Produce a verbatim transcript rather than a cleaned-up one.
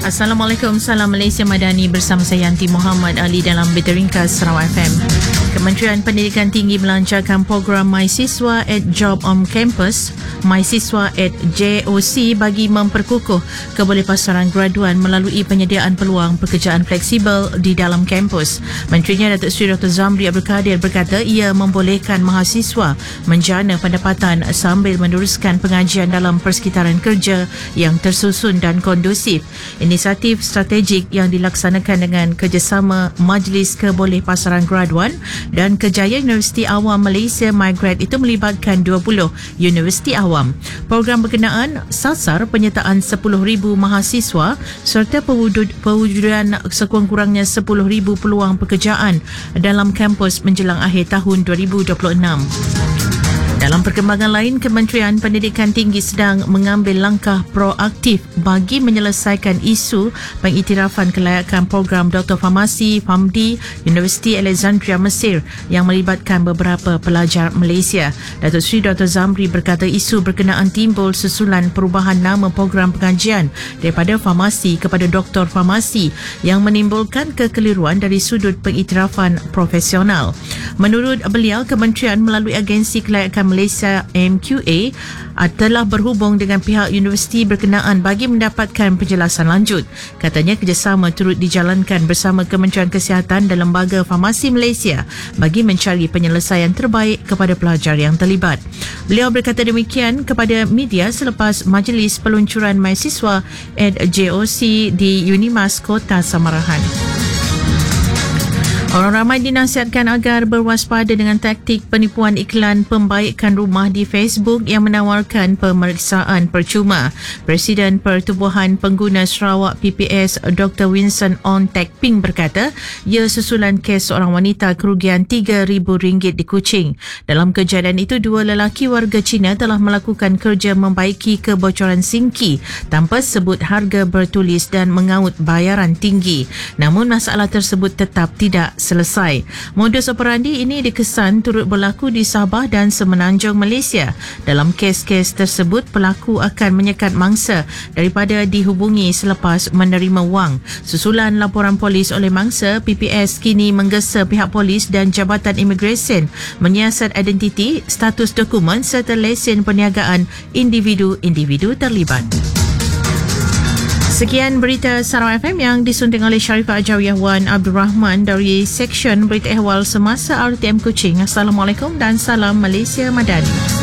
Assalamualaikum, salam Malaysia Madani bersama saya Yanti Muhammad Ali dalam Berita Ringkas Sarawak F M. Kementerian Pendidikan Tinggi melancarkan program MySiswa at Job on Campus, MySiswa at J O C bagi memperkukuh kebolehpasaran graduan melalui penyediaan peluang pekerjaan fleksibel di dalam kampus. Menterinya Datuk Seri Doktor Zamri Abdul Kadir berkata ia membolehkan mahasiswa menjana pendapatan sambil meneruskan pengajian dalam persekitaran kerja yang tersusun dan kondusif. Inisiatif strategik yang dilaksanakan dengan kerjasama Majlis Kebolehpasaran Graduan dan Kejayaan Universiti Awam Malaysia MyGrad itu melibatkan dua puluh universiti awam. Program berkenaan sasar penyertaan sepuluh ribu mahasiswa serta pewujud, pewujudan sekurang-kurangnya sepuluh ribu peluang pekerjaan dalam kampus menjelang akhir tahun dua ribu dua puluh enam. Dalam perkembangan lain, Kementerian Pendidikan Tinggi sedang mengambil langkah proaktif bagi menyelesaikan isu pengiktirafan kelayakan program Doktor Farmasi F A M D Universiti Alexandria Mesir yang melibatkan beberapa pelajar Malaysia. Datuk Seri Doktor Zamri berkata isu berkenaan timbul susulan perubahan nama program pengajian daripada farmasi kepada Doktor Farmasi yang menimbulkan kekeliruan dari sudut pengiktirafan profesional. Menurut beliau, Kementerian melalui agensi kelayakan Malaysia M Q A telah berhubung dengan pihak universiti berkenaan bagi mendapatkan penjelasan lanjut. Katanya kerjasama turut dijalankan bersama Kementerian Kesihatan dan Lembaga Farmasi Malaysia bagi mencari penyelesaian terbaik kepada pelajar yang terlibat. Beliau berkata demikian kepada media selepas majlis peluncuran MySiswa at J O C di Unimas Kota Samarahan. Orang ramai dinasihatkan agar berwaspada dengan taktik penipuan iklan pembaikan rumah di Facebook yang menawarkan pemeriksaan percuma. Presiden Pertubuhan Pengguna Sarawak P P S Doktor Winston On Tek Ping berkata ia susulan kes seorang wanita kerugian tiga ribu ringgit di Kuching. Dalam kejadian itu, dua lelaki warga Cina telah melakukan kerja membaiki kebocoran sinki tanpa sebut harga bertulis dan mengaut bayaran tinggi. Namun masalah tersebut tetap tidak selesai. Modus operandi ini dikesan turut berlaku di Sabah dan Semenanjung Malaysia. Dalam kes-kes tersebut, pelaku akan menyekat mangsa daripada dihubungi selepas menerima wang. Susulan laporan polis oleh mangsa, P P S kini menggesa pihak polis dan Jabatan Imigresen menyiasat identiti, status dokumen serta lesen perniagaan individu-individu terlibat. Sekian berita Sarawak F M yang disunting oleh Sharifah Ajawiyah Wan Abdul Rahman dari Seksyen Berita Ehwal Semasa R T M Kuching. Assalamualaikum dan salam Malaysia Madani.